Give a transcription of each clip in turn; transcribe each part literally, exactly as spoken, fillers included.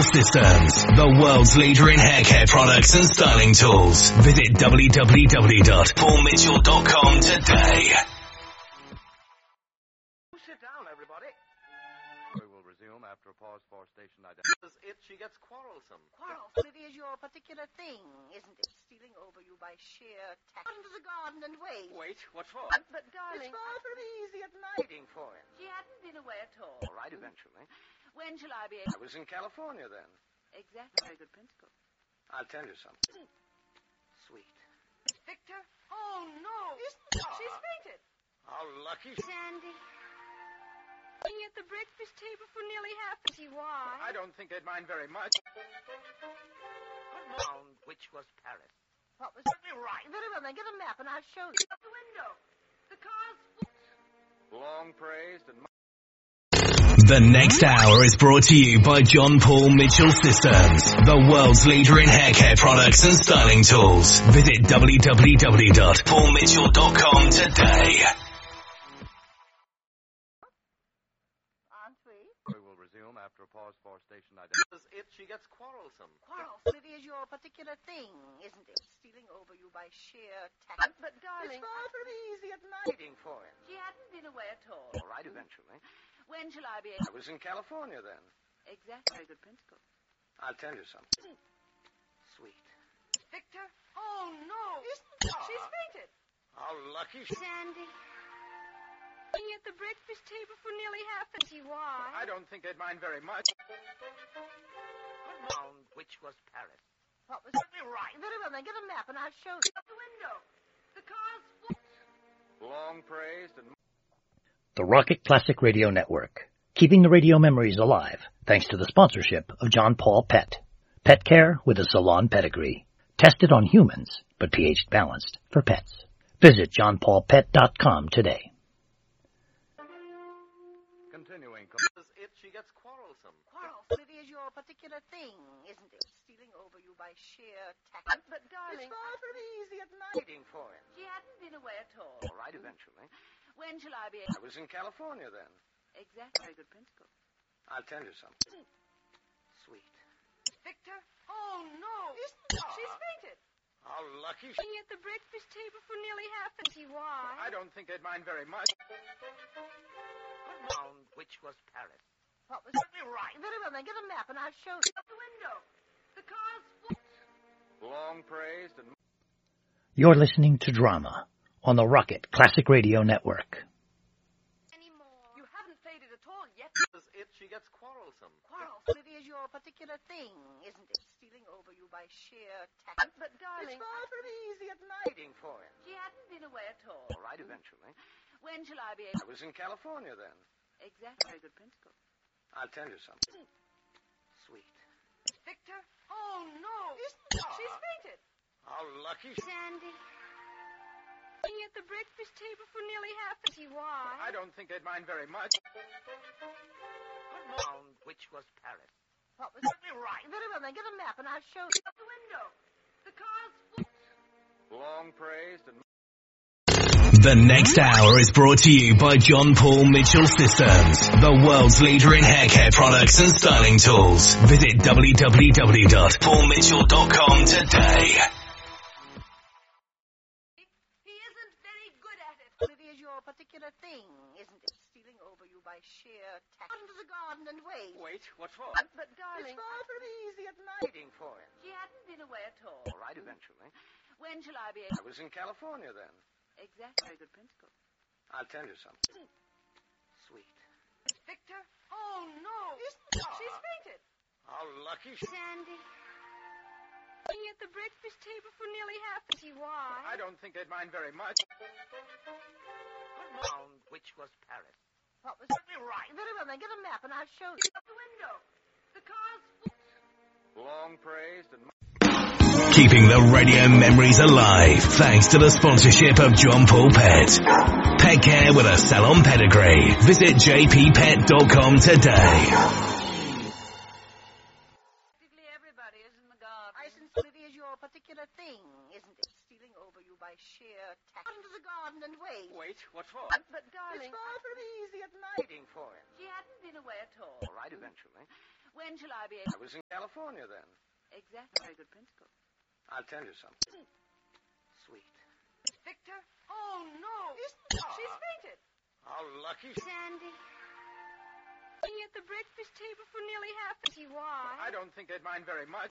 Systems, the world's leader in hair care products and styling tools. Visit w w w dot paul mitchell dot com today. Sit down, everybody. We will resume after a pause for station identity. It, she gets quarrelsome. Quarrelsome? It is your particular thing, isn't it? Stealing over you by sheer tact. Out into the garden and wait. Wait, what for? But, but darling, it's far from easy at night. Waiting for him. She hadn't been away at all. All right, eventually. When shall I be I able... was in California then. Exactly. Very good principle. I'll tell you something. Sweet. Victor? Oh, no. Isn't it? She's fainted. How lucky. Sandy. Being at the breakfast table for nearly half an hour. Why? I don't think they'd mind very much. Round which was Paris. What was... You're right. Very well, then get a map and I'll show you. Out the window. The car's... Long praised and... The next hour is brought to you by John Paul Mitchell Systems, the world's leader in hair care products and styling tools. Visit w w w dot paul mitchell dot com today. Aren't we? We will resume after a pause for station identity. It, she gets quarrelsome. Quarrelsome? It is your particular thing, isn't it? Stealing over you by sheer tact. But, but darling... It's far from easy at night. Waiting for him. She hadn't been away at all. All right, eventually. When shall I be I able... was in California then. Exactly. Very good principle. I'll tell you something. Sweet. Victor? Oh, no. Isn't it? She's fainted. How lucky. Sandy. Being at the breakfast table for nearly half an hour. Why? I don't think they'd mind very much. Round which was Paris. What was... You're right. Very well, then get a map and I'll show you. Out the window. The car's... Long praised and... The Rocket Classic Radio Network, keeping the radio memories alive thanks to the sponsorship of John Paul Pet. Pet care with a salon pedigree. Tested on humans, but pH balanced for pets. Visit john paul pet dot com today. Continuing. It, she gets quarrelsome. Quarrelsome? It is your particular thing, isn't it? Stealing over you by sheer tact. But, but darling... It's far from easy at night. Waiting for him. She hadn't been away at all. All right, eventually. When shall I be I able... was in California then. Exactly. Very good principle. I'll tell you something. Sweet. Victor? Oh, no. Isn't it? She's fainted. How lucky. Being at the breakfast table for nearly half an hour. Why? I don't think they'd mind very much. Round which was Paris. What was... You're right. Very well, then get a map and I'll show you. Out the window. The car's... Long praised and... You're listening to Drama on the Rocket Classic Radio Network. Anymore. You haven't faded at all yet. It, she gets quarrelsome. Quarrelsome? It is your particular thing, isn't it? Stealing over you by sheer tact. But, but darling... It's far from easy at night. Waiting for him. She hadn't been away at all. All right, eventually. When shall I be able... I was in California then. Exactly. Very good principle. I'll tell you something. Sweet. Victor? Oh, no. Isn't it? She's fainted. How lucky. Sandy. Being at the breakfast table for nearly half an hour. Why? I don't think they'd mind very much. Round which was Paris. What was... You're right. Very well, then get a map and I'll show you. Out the window. The car's... Long praised and... The next hour is brought to you by John Paul Mitchell Systems, the world's leader in hair care products and styling tools. Visit w w w dot paul mitchell dot com today. He isn't very good at it. It is your particular thing, isn't it? Stealing over you by sheer tact. Out into the garden and wait. Wait, what for? But, but darling... It's far from easy at night. Waiting for him. She hadn't been away at all. All right, eventually. When shall I be I able... was in California then. Exactly. Very good principle. I'll tell you something. Sweet. Victor? Oh, no. Isn't it? She's fainted. How lucky. Sandy. Being at the breakfast table for nearly half an hour. Why? I don't think they'd mind very much. Round which was Paris. What was... You're right. Very well, then get a map and I'll show you. Out the window. The car's... Long praised and... Keeping the radio memories alive thanks to the sponsorship of John Paul Pet. Pet care with a salon pedigree. Visit j p pet dot com today. Practically everybody is in the garden. I sincerely... It is your particular thing, isn't it? Stealing over you by sheer tact. Out into the garden and wait. Wait, what for? But, but darling... It's far from easy at night. Waiting for him. She hadn't been away at all. All right, eventually. When shall I be able... I was in California then. Exactly. Very good principle. I'll tell you something. Sweet. Victor? Oh, no. Isn't Ah. She's fainted. How lucky. Sandy. Being at the breakfast table for nearly half an hour. Why? I don't think they'd mind very much.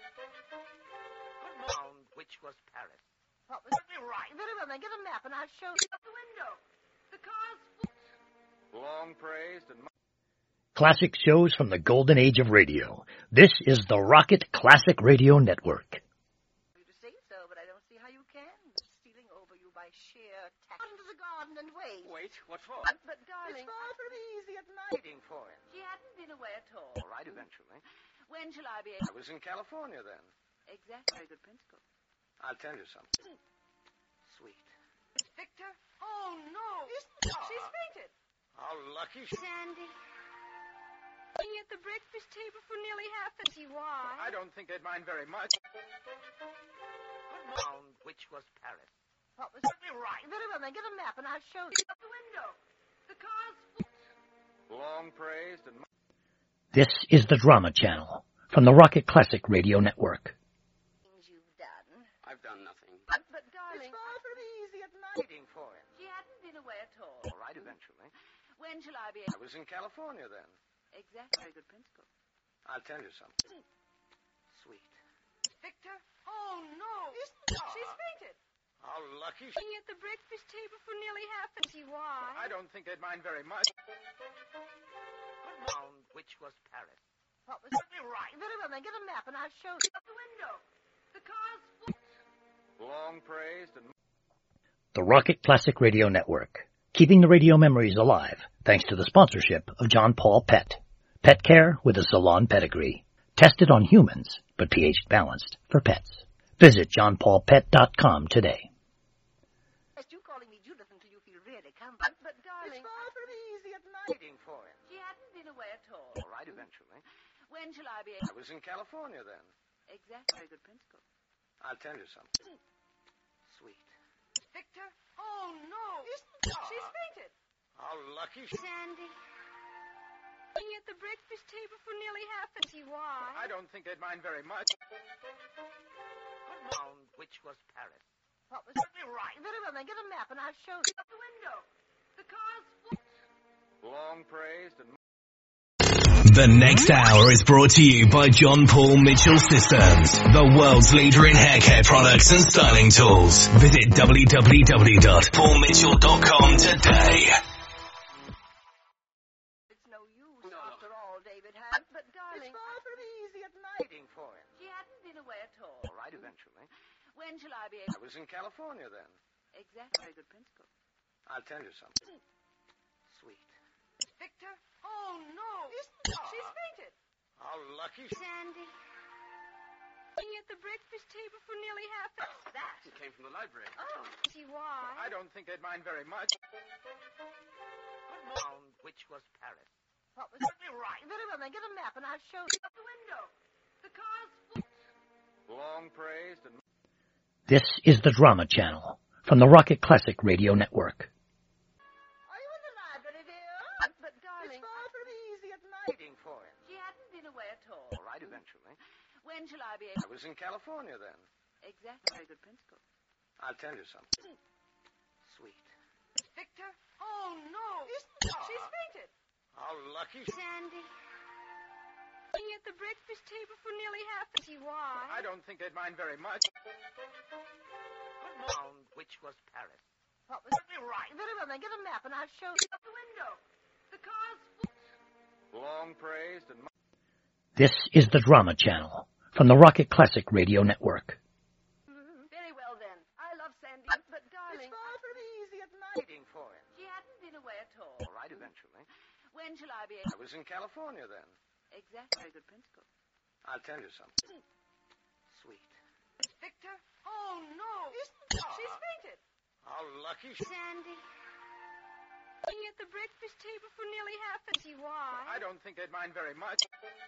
Found which was Paris. What was... Right. Very well, then get a map and I'll show you. Out the window. The car's... Long praised and... Classic shows from the golden age of radio. This is the Rocket Classic Radio Network. You to say so, but I don't see how you can. Stealing over you by sheer tact. Out into the garden and wait. Wait, what for? But, but darling... It's far from easy at night. Waiting for him. She hadn't been away at all. All right, eventually. When shall I be I able... was in California then. Exactly. Very good principle. I'll tell you something. Sweet. Victor? Oh, no. Isn't Ah. She's fainted. How lucky. Sandy. Being at the breakfast table for nearly half an hour. Why? I don't think they'd mind very much. Found which was Paris. What was... Right. Very well, then get a map and I'll show you. Out the window. The car's... Long praised and... This is the Drama Channel from the Rocket Classic Radio Network. Things you've done. I've done nothing. But, but darling... It's far from easy at night. Waiting for him. She hadn't been away at all. All right, eventually. When shall I be I able... was in California then. Exactly. Very good principle. I'll tell you something. Sweet. Victor? Oh, no. Isn't Ah. She's fainted. How lucky. Being at the breakfast table for nearly half an hour. Why? I don't think they'd mind very much. Found which was Paris. What was... Right. Very well, then get a map and I'll show you. Out the window. The car's... Long praised and... The Rocket Classic Radio Network, keeping the radio memories alive thanks to the sponsorship of John Paul Pet. Pet care with a salon pedigree. Tested on humans, but pH balanced for pets. Visit john paul pet dot com today. Just you calling me Judith until you feel really comfortable. But, but darling... It's far from easy at night. Waiting for him. She hadn't been away at all. All right, eventually. When shall I be I able... was in California then. Exactly. Very good principle. I'll tell you something. Sweet. Victor? Oh, no. Isn't Ah. She's fainted. How lucky. Sandy. Being at the breakfast table for nearly half an hour. Why? I don't think they'd mind very much. Found which was Paris. What was... Right. Very well, then get a map and I'll show you. Out the window. The car's... Long praised and... The next hour is brought to you by John Paul Mitchell Systems, the world's leader in hair care products and styling tools. Visit w w w dot paul mitchell dot com today. It's no use after all, David had. But, darling... It's far from easy at night. Waiting for him. She hadn't been away at all. All right, eventually. When shall I be I able... was in California then. Exactly. Very good principle. I'll tell you something. Sweet. Victor? Oh, no. Isn't Ah. She's fainted. How lucky. Sandy. Being at the breakfast table for nearly half an hour. That? It came from the library. Oh. See why? I don't think they'd mind very much. Found which was Paris. What was... Right. Very well, then get a map and I'll show you. Out the window. The car's... Long praised and... This is the Drama Channel from the Rocket Classic Radio Network. Are you in the library, dear? But, but darling... It's far from easy at night. Waiting for him. She hadn't been away at all. All right, eventually. When shall I be I able... was in California then. Exactly. Very good principle. I'll tell you something. Sweet. Victor? Oh, no. Isn't Ah. She's fainted. How lucky. Sandy. Being at the breakfast table for nearly half an hour. Why? I don't think they'd mind very much. Found which was Paris. What was... Right. Very well, then get a map and I'll show you. Out the window. The car's... Long praised and... This is the Drama Channel from the Rocket Classic Radio Network. Very well, then. I love Sandy. But, but darling... It's far from easy at night. Waiting for him. She hadn't been away at all. All right, eventually. When shall I be I able... was in California then. Exactly. Very good principle. I'll tell you something. Sweet. Victor? Oh, no. Isn't Ah. She's fainted. How lucky. Sandy. Being at the breakfast table for nearly half an hour. Why? I don't think they'd mind very much.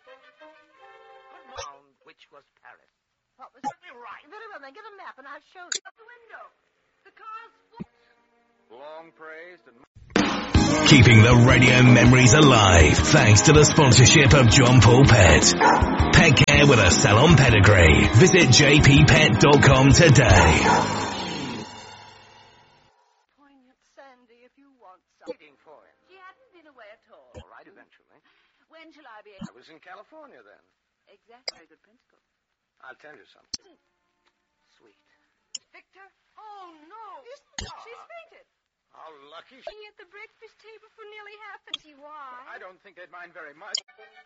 Found which was Paris. What was... Right. Very well, then get a map and I'll show you. Out the window. The car's... Long praised and... Keeping the radio memories alive thanks to the sponsorship of John Paul Pet. Pet care with a salon pedigree. Visit j p pet dot com today. Poignant Sandy, if you want some. Waiting for him. She hadn't been away at all. All right, eventually. When shall I be I was in California then. Exactly. Very good principle. I'll tell you something. Sweet. Victor? Oh, no. Isn't it? She's fainted. How lucky she... Sitting at the breakfast table for nearly half an hour. Why? I don't think they'd mind very much.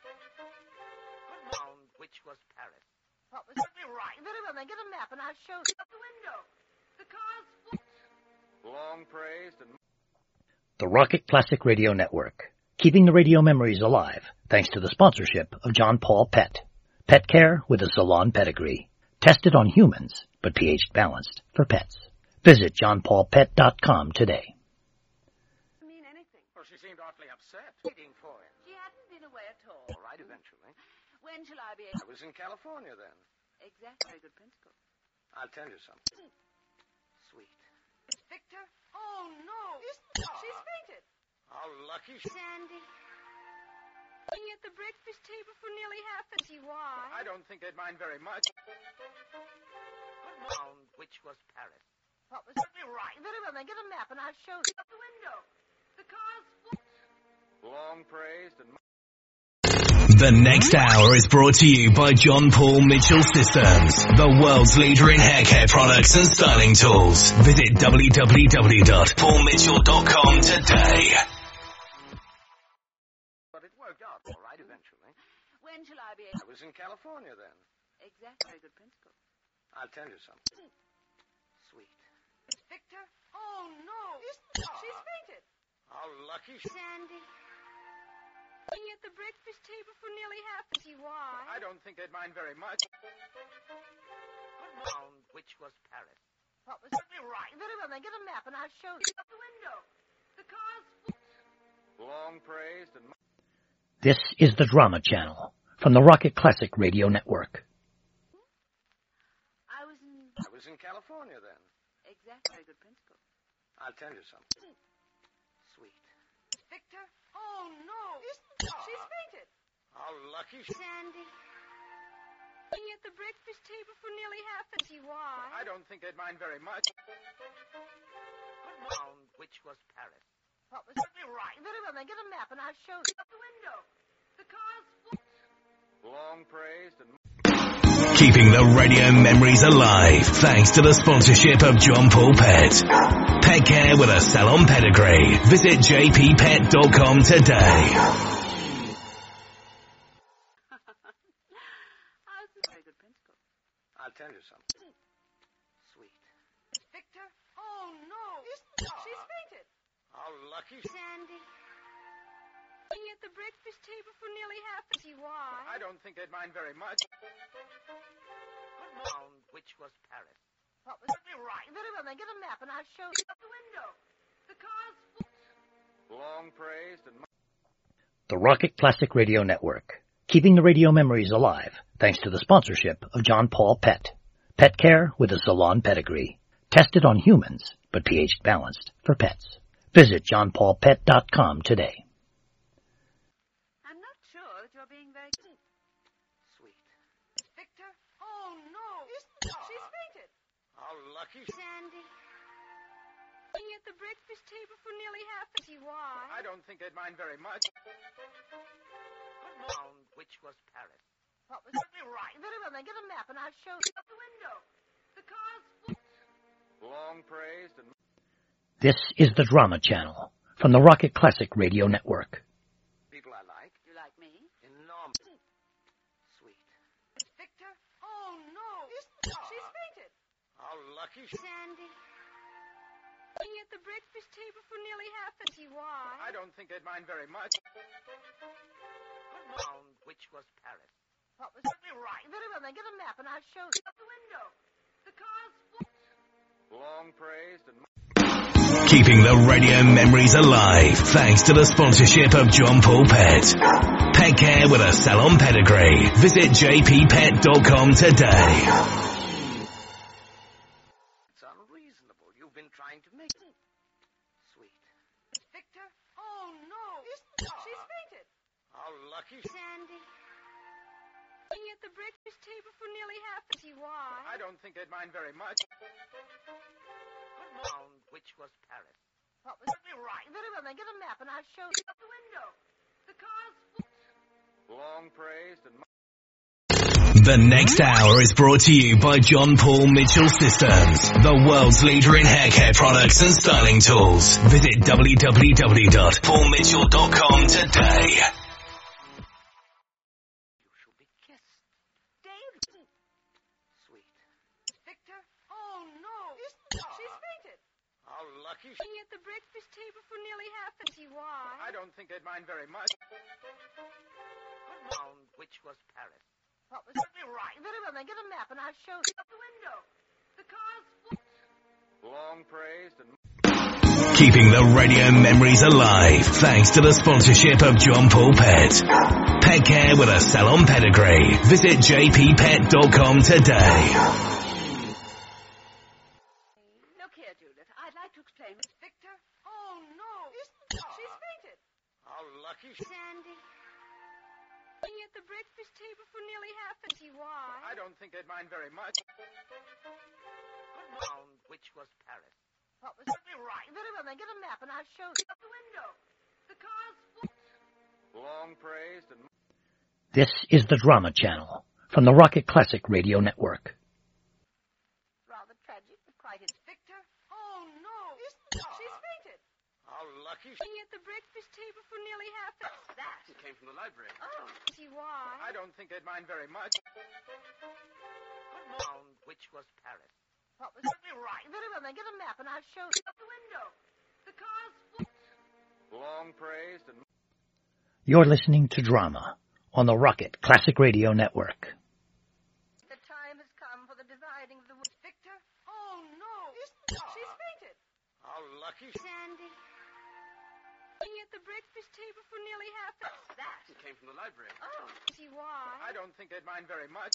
Round which was Paris. What was it? Right. Very well, then get a map and I'll show you. Out the window. The car's full. Long praised and... The Rocket Classic Radio Network. Keeping the radio memories alive thanks to the sponsorship of John Paul Pet. Pet care with a salon pedigree. Tested on humans, but pH balanced for pets. Visit john paul pet dot com today. Mean anything. Well, she seemed awfully upset. Waiting for him. She hadn't been away at all. All right, eventually. When shall I be I was in California then. Exactly. Very good principle. I'll tell you something. Sweet. Victor? Oh, no. Isn't it? She's fainted. How lucky she... Sandy? Sitting at the breakfast table for nearly half an hour. Why? I don't think they'd mind very much. Round which was Paris. What was it? Right. Very well, then get a map and I'll show you. Out the window. The car's full. Long praised and... The next hour is brought to you by John Paul Mitchell Systems, the world's leader in hair care products and styling tools. Visit w w w dot paul mitchell dot com today. But it worked out all right eventually. When shall I be I was in California then. Exactly. Very good principle. I'll tell you something. Sweet. Victor? Oh, no. Isn't it? She's fainted. How lucky she... Sandy? Sitting at the breakfast table for nearly half an hour. Why? I don't think they'd mind very much. Round which was Paris. What was it? Right. Very well, then get a map and I'll show you. Out the window. The car's full. Long praised and... This is the Drama Channel from the Rocket Classic Radio Network. I was in... I was in California then. Exactly. Very good principle. I'll tell you something. Sweet. Victor? Oh, no. Isn't it? She's fainted. How lucky she... Sandy? Sitting at the breakfast table for nearly half an hour. Why? I don't think they'd mind very much. Round which was Paris. What was it? Right. Very well, then get a map and I'll show you. Out the window. The car's full. Long praised and... Keeping the radio memories alive thanks to the sponsorship of John Paul Pet. Pet care with a salon pedigree. Visit j p pet dot com today. How's this? Very good principle. I'll tell you something. Sweet. Victor? Oh, no. Isn't it? She's fainted. How lucky she... Sandy? Sitting at the breakfast table for nearly half an hour. Why? I don't think they'd mind very much. Round which was Paris. What was it? Right. Very well, then get a map and I'll show you. Out the window. The car's full. Long praised and... The Rocket Classic Radio Network. Keeping the radio memories alive thanks to the sponsorship of John Paul Pet. Pet care with a salon pedigree. Tested on humans, but pH balanced for pets. Visit john paul pet dot com today. I'm not sure that you're being very... Sweet. Victor? Oh, no. Isn't it? She's fainted. How lucky she... Sandy? Sitting at the breakfast table for nearly half an hour. Why? I don't think they'd mind very much. Round which was Paris. What was it? Right. Very well, then get a map and I'll show you. Out the window. The car's full. Long praised and... This is the Drama Channel from the Rocket Classic Radio Network. People I like. You like me? Enormous. Sweet. Victor? Oh, no. Isn't it? She's fainted. How lucky she... Sandy? Sitting at the breakfast table for nearly half an hour. Why? I don't think they'd mind very much. Round which was Paris. What was it? Right. Very well, then get a map and I'll show you. Out the window. The car's full. Long praised and... Keeping the radio memories alive thanks to the sponsorship of John Paul Pet. Pet care with a salon pedigree. Visit j p pet dot com today. It's unreasonable. You've been trying to make... Sweet. Victor? Oh, at the breakfast table for nearly half a see why. I don't think they'd mind very much. Found which was Paris. What was it? Right. Very well, then get a map and I'll show you. Out the window. The car's long praised and... The next hour is brought to you by John Paul Mitchell Systems, the world's leader in hair care products and styling tools. Visit w w w dot paul mitchell dot com today. You should be kissed. Dave? Sweet. Victor? Oh, no. Isn't it? She's fainted. How lucky. She at the breakfast table for nearly half a see why. I don't think they'd mind very much. Found which was Paris. What was it? Right. Very well, then get a map and I'll show you. Out the window. The car's long praised and... Keeping the radio memories alive thanks to the sponsorship of John Paul Pet. Pet care with a salon pedigree. Visit j p pet dot com today. Look here, Judith. I'd like to explain. Miss Victor? Oh, no. Isn't it? She's fainted. How lucky. Sandy? Being at the breakfast table for nearly half a see why. I don't think they'd mind very much. Found which was Paris. What was it? Right. Very well, then get a map and I'll show you. Out the window. The car's long praised and... This is the Drama Channel from the Rocket Classic Radio Network. Rather tragic, but quite his Victor. Oh, no. Isn't it? She's fainted. How lucky. Being at the breakfast table for nearly half a that. It came from the library. Oh, see why. I don't think they'd mind very much. Found which was Paris. What was it? Right. Very well, then get a map and I'll show you. Out the window. The car's long praised and... You're listening to Drama on the Rocket Classic Radio Network. The time has come for the dividing of the woods. Victor? Oh, no. Isn't it? She's fainted. How lucky. Sandy? Being at the breakfast table for nearly half a that. It came from the library. Oh, see why. I don't think they'd mind very much.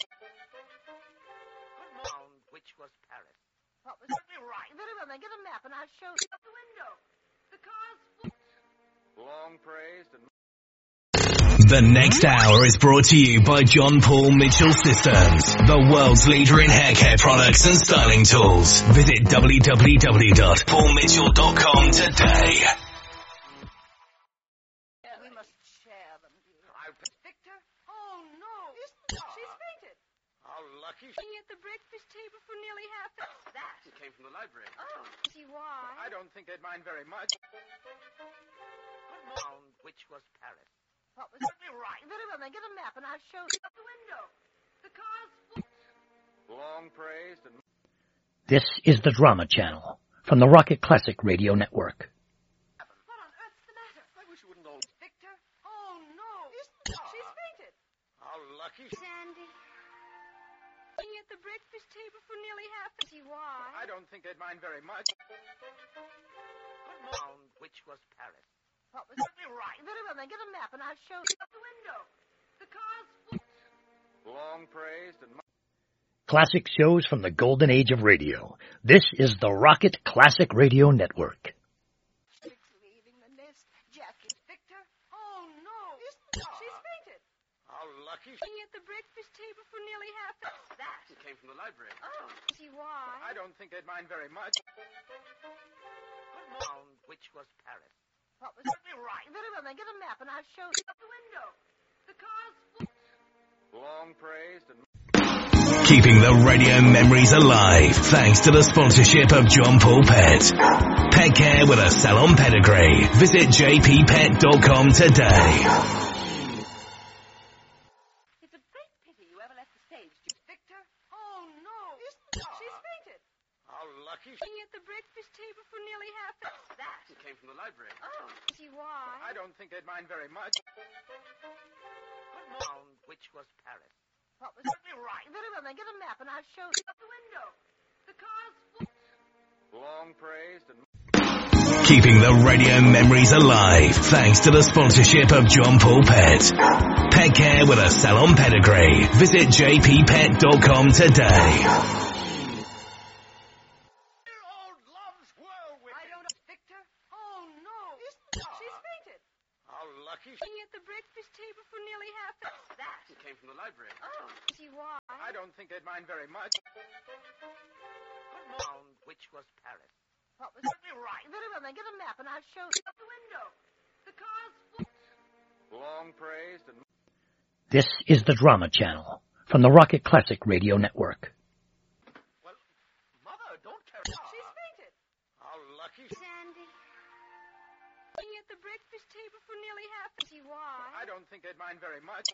Found which was Paris. What was it? Right. Very well, then get a map and I'll show you. Out the window. The car's long praised and... The next hour is brought to you by John Paul Mitchell Systems, the world's leader in hair care products and styling tools. Visit w w w dot paul mitchell dot com today. We must share them, dear. I... Victor? Oh, no. Isn't it? She's fainted. How lucky. Being at the breakfast table for nearly half a that. It came from the library. Oh, see why. I don't think they'd mind very much. Found which was Paris. What was it? Right. Very well, then get a map and I'll show you. Out the window. The car's long praised and... This is the Drama Channel from the Rocket Classic Radio Network. What on earth's the matter? I wish you wouldn't all... Victor? Oh, no. Isn't it? She's fainted. How lucky. Sandy? Being at the breakfast table for nearly half a see why. I don't think they'd mind very much. Found which was Paris. What was it? Right. Very well, then get a map and I'll show you. Out the window. The car's long praised and... Classic shows from the golden age of radio. This is the Rocket Classic Radio Network. Six leaving the nest. Jackie. Victor? Oh, no. Isn't it? She's fainted. How lucky. Being at the breakfast table for nearly half a that. It came from the library. Oh, see why. I don't think they'd mind very much. Found which was Paris. What was it? Right. Very well, then get a map and I'll show you. Out the window. The car's long praised and... Keeping the radio memories alive thanks to the sponsorship of John Paul Pet. Pet care with a salon pedigree. Visit j p pet dot com today. It's a great pity you ever left the stage, Victor. Oh, no. Isn't it? She's fainted. How lucky. Being at the breakfast table for nearly half a that. It came from the library. Oh, see why. I don't think they'd mind very much. Found which was Paris. What was it? Right. Very well, then get a map and I'll show you. Out the window. The car's long praised and... Keeping the radio memories alive thanks to the sponsorship of John Paul Pet. Pet care with a salon pedigree. Visit j p pet dot com today. Being at the breakfast table for nearly half a that. came from the library. Oh, see why? I don't think they'd mind very much. Found which was Paris. What was it? Right. Very well, then get a map and I'll show you. Out the window. The car's full. Long praised and... This is the Drama Channel from the Rocket Classic Radio Network. Well, Mother, don't carry on. She's fainted. How lucky. Sandy. Being at the breakfast table for nearly half. See why? I don't think they'd mind very much.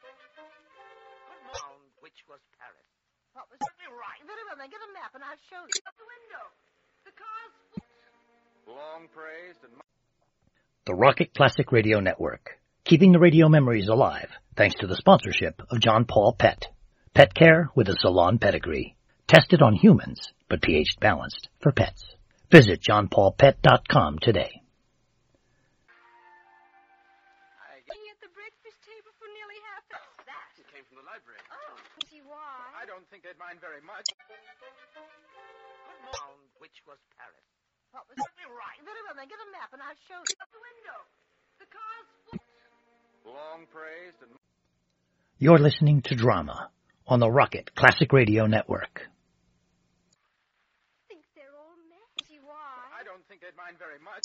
Found which was Paris. What was it? Right. Very well, then get a map and I'll show you. Out the window. The car's full. Long praised and... The Rocket Classic Radio Network, keeping the radio memories alive thanks to the sponsorship of John Paul Pet. Pet care with a salon pedigree. Tested on humans, but pH balanced for pets. Visit john paul pet dot com today. Being at the breakfast table for nearly half. That. It came from the library. Oh, see why? I don't think they'd mind very much. Found which was Paris. What was it? Right. Very well, then get a map and I'll show you. Out the window. The car's full. Long praised and... You're listening to Drama on the Rocket Classic Radio Network. Think they're all mad. See why? I don't think they'd mind very much.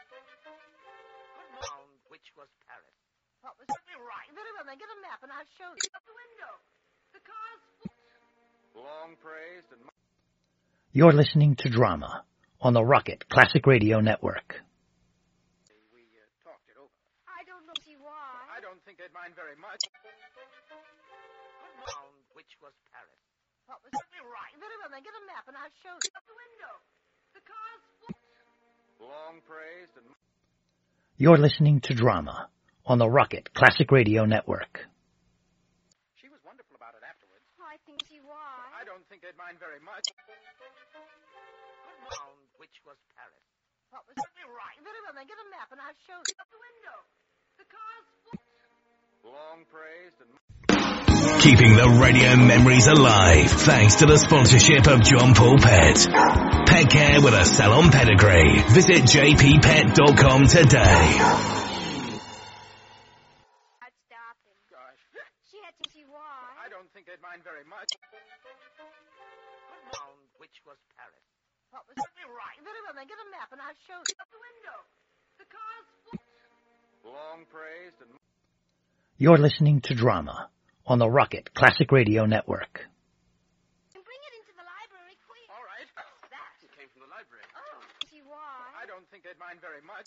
Found which was Paris. What was it? Right. Very well, then get a map and I'll show you. Out the window. The car's full. Long praised and... You're listening to Drama on the Rocket Classic Radio Network. We uh, talked it over. I don't know. See why? I don't think they'd mind very much. Found which was Paris. What was it? Right. Very well, then get a map and I'll show you. Out the window. The car's full. Long praised and... You're listening to Drama on the Rocket Classic Radio Network. She was wonderful about it afterwards. I think see why? I don't think they'd mind very much. Found which was Paris. What was it? Right. Very well, then get a map and I'll show you. Out the window. The car's full. Long praised and... Keeping the radio memories alive thanks to the sponsorship of John Paul Pet. Pet care with a salon pedigree. Visit j p pet dot com today. I'd stop him. Gosh, She had to see why. I don't think they'd mind very much. Found which was Paris. What was it? Right. Very well, then get a map and I'll show you. Out the window. The car's full. Long praised and... You're listening to Drama on the Rocket Classic Radio Network. And bring it into the library quick. All right. That. It came from the library. Oh, see why? I don't think they'd mind very much.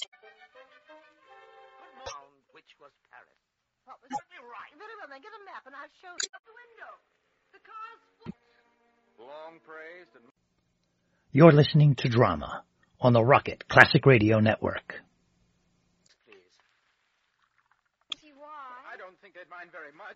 Found which was Paris. What was it? Right. Very well, then get a map and I'll show you. Out the window. The car's full. Long praised and... You're listening to Drama on the Rocket Classic Radio Network. Please. See why? I don't think they'd mind very much.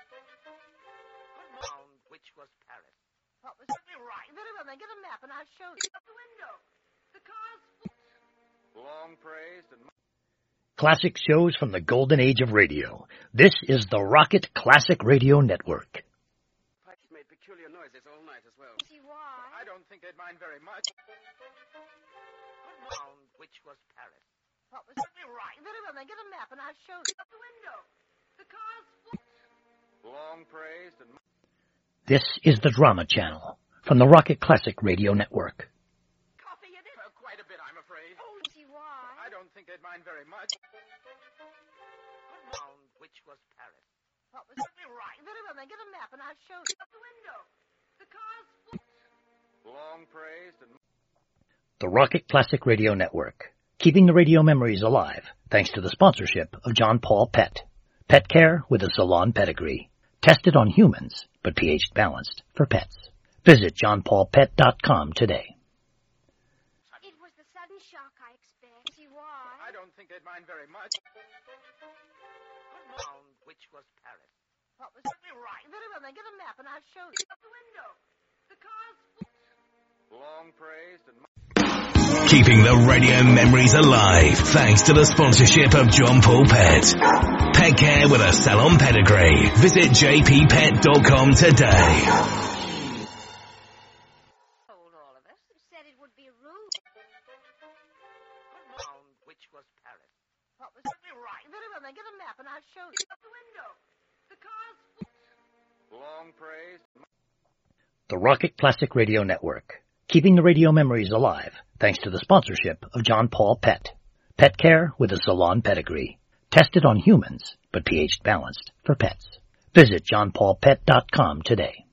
Found which was Paris. What was it? Right. Very well, then get a map and I'll show you. Out the window. The car's full. Long praised and... Classic shows from the golden age of radio. This is the Rocket Classic Radio Network. Pipes made peculiar noises all night as well. See why? I don't think they'd mind very much. Found which was Paris. What was it? Right. Very well, then get a map and I'll show you. Out the window. The car's full. Long praised and... This is the Drama Channel from the Rocket Classic Radio Network. Coffee in it? Uh, quite a bit, I'm afraid. Oh, see why? I don't think they'd mind very much. Found which was Paris. What was it? Right. Very well, then get a map and I'll show you. Out the window. The car's full. Long praised and... The Rocket Classic Radio Network, keeping the radio memories alive thanks to the sponsorship of John Paul Pet. Pet care with a salon pedigree. Tested on humans, but pH balanced for pets. Visit john paul pet dot com today. It was the sudden shock, I expect. See why? I don't think they'd mind very much. Found which was Paris. What was it? Right. Very well, then get a map and I'll show you. Out the window. The car's full. Long praised and... Keeping the radio memories alive thanks to the sponsorship of John Paul Pet. Pet care with a salon pedigree. Visit j p pet dot com today. Told all of us. Said it would be rude. Found which was Paris. What was it? Right. Very well, then get a map and I'll show you. Out the window. The Long praised. The Rocket Classic Radio Network, keeping the radio memories alive thanks to the sponsorship of John Paul Pet. Pet care with a salon pedigree. Tested on humans, but pH balanced for pets. Visit john paul pet dot com today.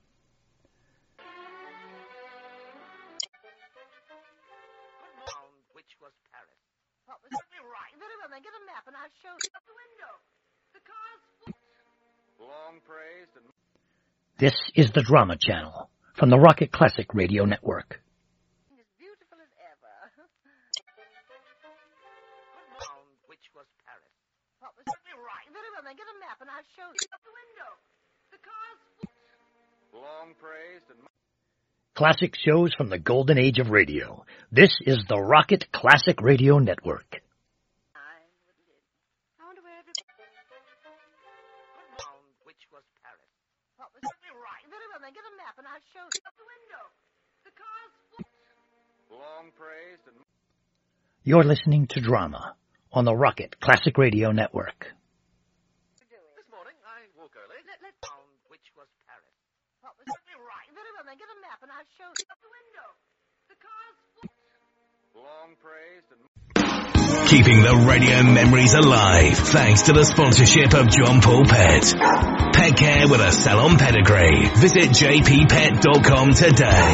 Which was Paris. What was it? Right. Very well, then get a map and I'll show you. Out the window. The car's full. Long praised and This is the Drama Channel from the Rocket Classic Radio Network. As beautiful as ever. which was Paris. What was it? Right. Very well, then get a map and I'll show you. Out the window. The car's full. Long praised and Classic shows from the golden age of radio. This is the Rocket Classic Radio Network. I wouldn't it? I wonder where every... which was Paris. What was it? Right. Very well, then get a map and I'll show you. Out the window. The car's full. Long praised and You're listening to Drama on the Rocket Classic Radio Network. this morning I woke early. Let, let... Which was Paris. What was it? Right. Very well, then get a map and I'll show you. Out the window. The car's full. Long praised and Keeping the radio memories alive thanks to the sponsorship of John Paul Pet. Pet care with a salon pedigree. Visit j p pet dot com today.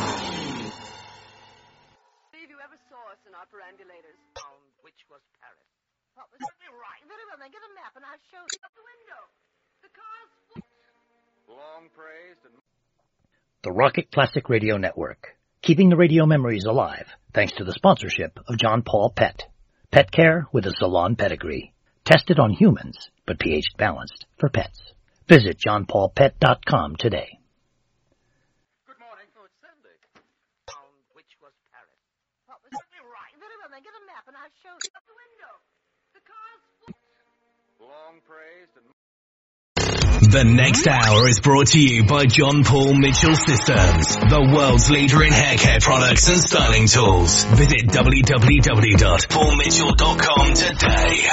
If you ever saw us in our perambulators. which was Paris. What was it? Right. Very well, then get a map and I'll show you. Out the window. The car's full. Long praised and The Rocket Classic Radio Network, keeping the radio memories alive thanks to the sponsorship of John Paul Pet. Pet care with a salon pedigree. Tested on humans, but pH balanced for pets. Visit john paul pet dot com today. good morning. Oh, it's Sunday. which was Paris. What was it? Right. Very well, then get a map and I'll show you. Out the window. The car's full. Long praised and The next hour is brought to you by John Paul Mitchell Systems, the world's leader in hair care products and styling tools. Visit w w w dot paul mitchell dot com today.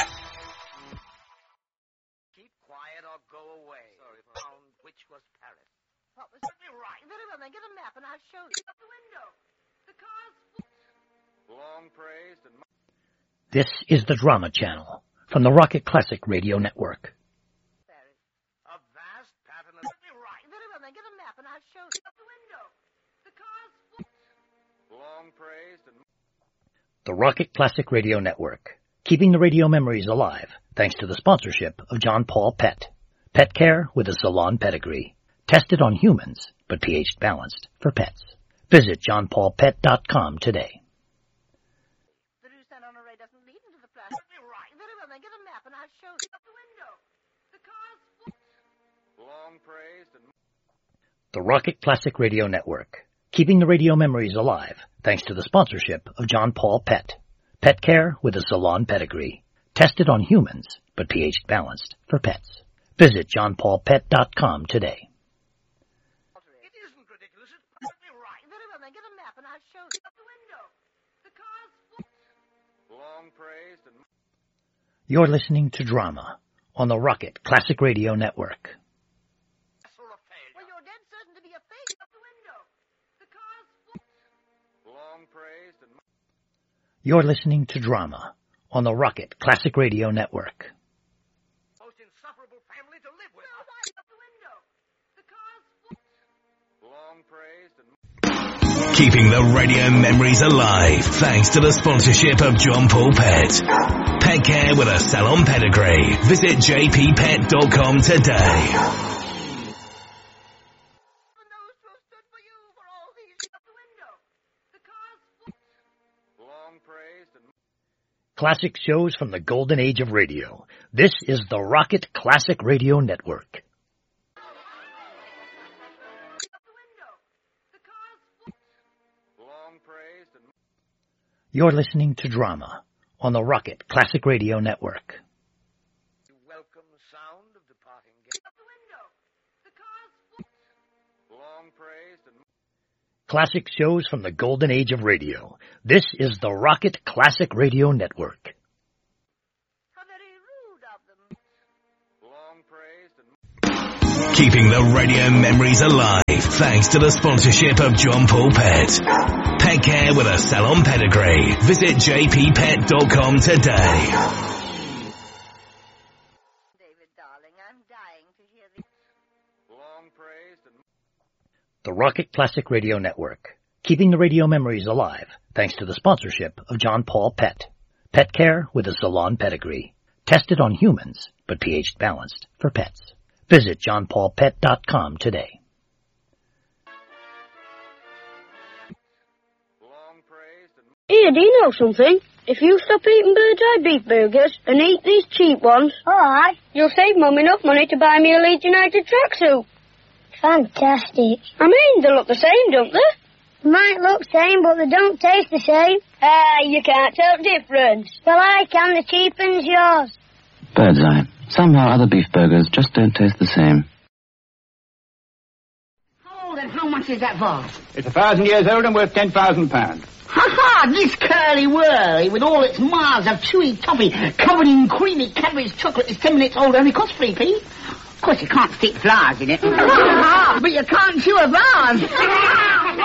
keep quiet or go away. Sorry, which was Paris. What was it? Right. Very well, then get a map and I'll show you. Out the window. The car's full. Long praised and This is the Drama Channel from the Rocket Classic Radio Network. a vast pattern of Right. Very well, then get a map and I'll show you. Out the window. The car's full. long praised and The Rocket Classic Radio Network, keeping the radio memories alive thanks to the sponsorship of John Paul Pet. Pet care with a salon pedigree. Tested on humans, but pH balanced for pets. Visit john paul pet dot com today. The Rue Saint Honoré doesn't lead into the place. Right. Very well, then get a map and I'll show you. Out the window. The car's full. long praised and The Rocket Classic Radio Network, keeping the radio memories alive thanks to the sponsorship of John Paul Pet. Pet care with a salon pedigree. Tested on humans, but pH balanced for pets. Visit john paul pet dot com today. it isn't ridiculous. It Right. Very well, then get a map and I'll show you. Out the window. The car's full. long praised and You're listening to Drama on the Rocket Classic Radio Network. sort of failure. Well, you're dead certain to be a fake. Out the window. The car's full. long praised and You're listening to Drama on the Rocket Classic Radio Network. most insufferable family to live with. No, why? Out the window. The car's full. long praised and Keeping the radio memories alive thanks to the sponsorship of John Paul Pet. Pet care with a salon pedigree. Visit j p pet dot com today. Even those who have stood for you for all these. Out the window. The car's full. long praised and Classic shows from the golden age of radio. This is the Rocket Classic Radio Network. Out the window. The car's full. long praised and You're listening to Drama on the Rocket Classic Radio Network. welcome sound of departing guests. Out the window. The car's full. long praised and Classic shows from the golden age of radio. This is the Rocket Classic Radio Network. How very rude of them. long praised and Keeping the radio memories alive thanks to the sponsorship of John Paul Pet. Pet care with a salon pedigree. Visit j p pet dot com today. David, darling, I'm dying to hear the... Long praised and... The Rocket Classic Radio Network. Keeping the radio memories alive thanks to the sponsorship of John Paul Pet. Pet care with a salon pedigree. Tested on humans, but pH balanced for pets. Visit john paul pet dot com today. Long praised and... Here, do you know something? If you stop eating Bird's Eye beef burgers and eat these cheap ones, Alright. you'll save Mum enough money to buy me a Leeds United tracksuit. Fantastic. I mean, they look the same, don't they? Might look same, but they don't taste the same. Ah, you can't tell the difference. Well, I can. The cheap one's yours. Bird's Eye. Somehow other beef burgers just don't taste the same. How old and how much is that vase? It's a thousand years old and worth ten thousand pounds. Ha-ha! This curly-whirly, with all its miles of chewy toffee covered in creamy Cadbury's chocolate, is ten minutes old, only costs three p. Of course, you can't stick flowers in it. But you can't chew a vase.